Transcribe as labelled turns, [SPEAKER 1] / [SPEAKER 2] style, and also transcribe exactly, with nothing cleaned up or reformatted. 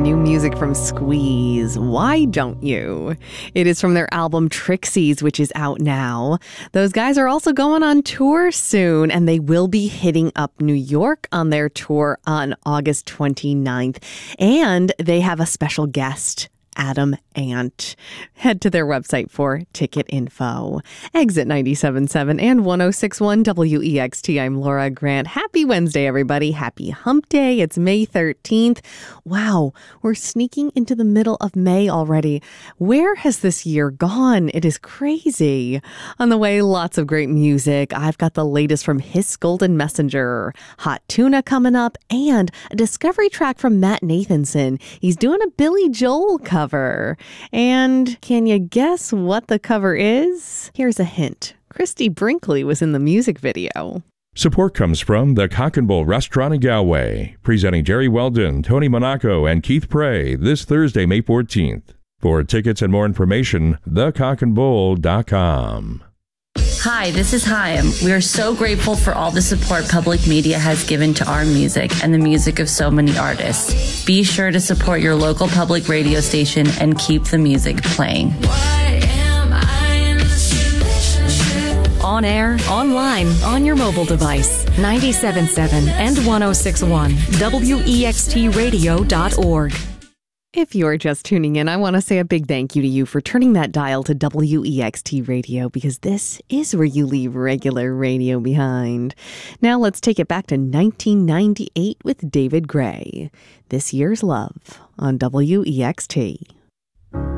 [SPEAKER 1] new music from Squeeze. Why don't you? It is from their album Trixies, which is out now. Those guys are also going on tour soon, and they will be hitting up New York on their tour on August twenty-ninth. And they have a special guest, Adam Ant. Head to their website for ticket info. Exit ninety-seven point seven and one oh six point one W E X T. I'm Laura Grant. Happy Wednesday, everybody. Happy Hump Day. It's May thirteenth. Wow, we're sneaking into the middle of May already. Where has this year gone? It is crazy. On the way, lots of great music. I've got the latest from Hiss Golden Messenger, Hot Tuna coming up, and a discovery track from Matt Nathanson. He's doing a Billy Joel cover. And can you guess what the cover is? Here's a hint. Christy Brinkley was in the music video.
[SPEAKER 2] Support comes from the Cock and Bull Restaurant in Galway, presenting Jerry Weldon, Tony Monaco, and Keith Prey this Thursday, May fourteenth. For tickets and more information, the cock and bull dot com.
[SPEAKER 3] Hi, this is Chaim. We are so grateful for all the support public media has given to our music and the music of so many artists. Be sure to support your local public radio station and keep the music playing.
[SPEAKER 4] Why am I in this relationship?
[SPEAKER 5] On air, online, on your mobile device. ninety-seven point seven and one oh six point one W E X T radio dot org.
[SPEAKER 1] If you're just tuning in, I want to say a big thank you to you for turning that dial to W E X T Radio, because this is where you leave regular radio behind. Now let's take it back to nineteen ninety-eight with David Gray. This Year's Love on W E X T.